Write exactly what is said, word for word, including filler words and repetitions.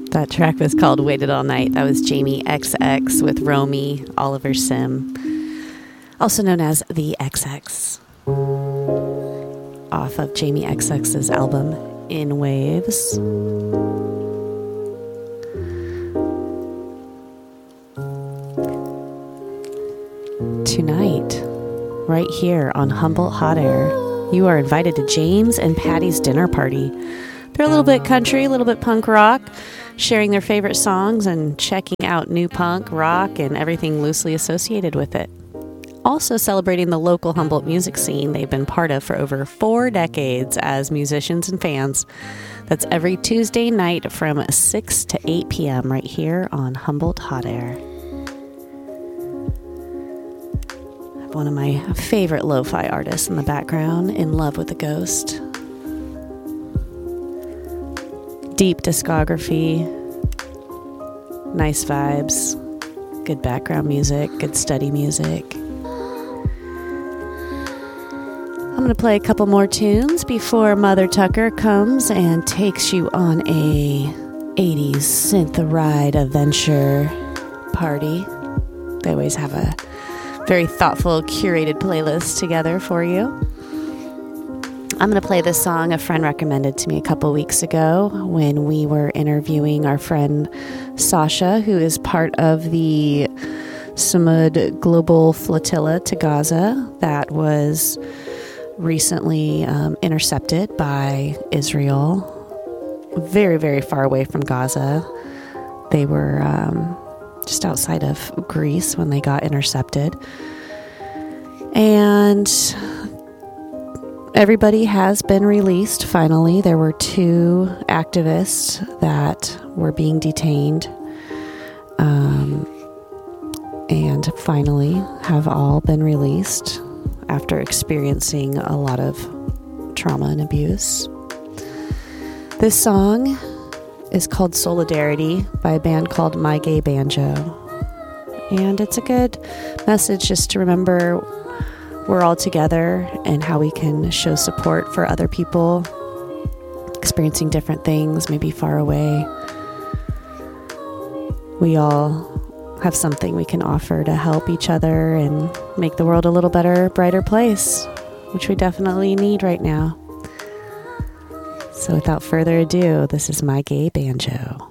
That track was called Waited All Night. That was Jamie X X with Romy Oliver Sim, also known as the X X, off of Jamie X X's album In Waves. Tonight, right here on Humboldt Hot Air, you are invited to James and Patty's dinner party. They're a little bit country, a little bit punk rock, sharing their favorite songs and checking out new punk, rock, and everything loosely associated with it. Also celebrating the local Humboldt music scene they've been part of for over four decades as musicians and fans. That's every Tuesday night from six to eight p.m. right here on Humboldt Hot Air. I have one of my favorite lo-fi artists in the background, In Love with a Ghost. Deep discography, nice vibes, good background music, good study music. I'm going to play a couple more tunes before Mother Tucker comes and takes you on a eighties synth ride adventure party. They always have a very thoughtful, curated playlist together for you. I'm going to play this song a friend recommended to me a couple weeks ago when we were interviewing our friend Sasha, who is part of the Samud Global Flotilla to Gaza that was recently um, intercepted by Israel, very, very far away from Gaza. They were um, just outside of Greece when they got intercepted. And everybody has been released, finally. There were two activists that were being detained um, and finally have all been released after experiencing a lot of trauma and abuse. This song is called Solidarity by a band called My Gay Banjo. And it's a good message just to remember we're all together and how we can show support for other people experiencing different things, maybe far away. We all have something we can offer to help each other and make the world a little better, brighter place, which we definitely need right now. So without further ado, this is My Gay Banjo.